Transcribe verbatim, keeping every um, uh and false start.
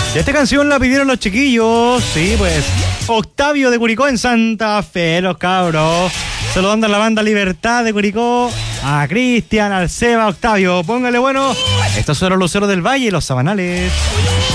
Y esta canción la pidieron los chiquillos, sí, pues. Octavio de Curicó en Santa Fe, los cabros. Saludando a la banda Libertad de Curicó, a Cristian, al Seba, Octavio. Póngale bueno. Estos son los Luceros del Valle, los Sabanales.